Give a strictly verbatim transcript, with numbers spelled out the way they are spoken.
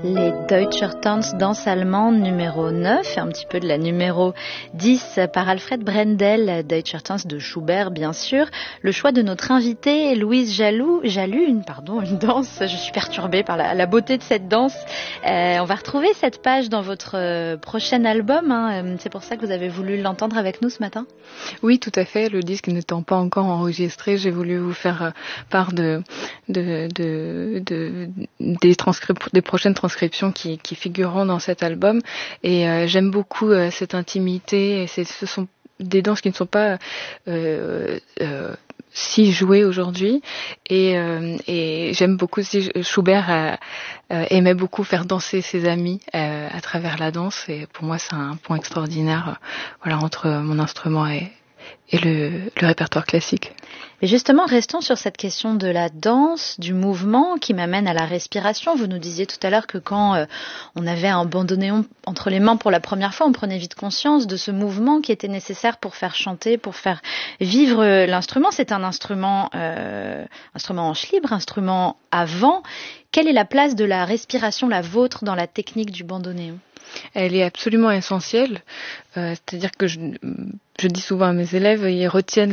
Les Deutscher Tanz, danse allemande numéro neuf, et un petit peu de la numéro dix par Alfred Brendel, Deutscher Tanz de Schubert bien sûr. Le choix de notre invitée, Louise Jaloux, Jaloux, une, pardon, une danse, je suis perturbée par la, la beauté de cette danse. Euh, on va retrouver cette page dans votre euh, prochain album, hein. C'est pour ça que vous avez voulu l'entendre avec nous ce matin? Oui, tout à fait, le disque n'étant pas encore enregistré, j'ai voulu vous faire part de, de, de, de, des, transcrip- des prochaines transcriptions qui, qui figureront dans cet album, et euh, j'aime beaucoup euh, cette intimité, et c'est, ce sont des danses qui ne sont pas euh, euh, si jouées aujourd'hui, et, euh, et j'aime beaucoup aussi, Schubert euh, euh, aimait beaucoup faire danser ses amis euh, à travers la danse, et pour moi c'est un point extraordinaire, euh, voilà, entre mon instrument et et le, le répertoire classique. Et justement, restons sur cette question de la danse, du mouvement qui m'amène à la respiration. Vous nous disiez tout à l'heure que quand euh, on avait un bandoneon entre les mains pour la première fois, on prenait vite conscience de ce mouvement qui était nécessaire pour faire chanter, pour faire vivre l'instrument. C'est un instrument, euh, instrument hanche libre, instrument à vent. Quelle est la place de la respiration, la vôtre, dans la technique du bandoneon ? Elle est absolument essentielle, euh, c'est-à-dire que je, je dis souvent à mes élèves, ils retiennent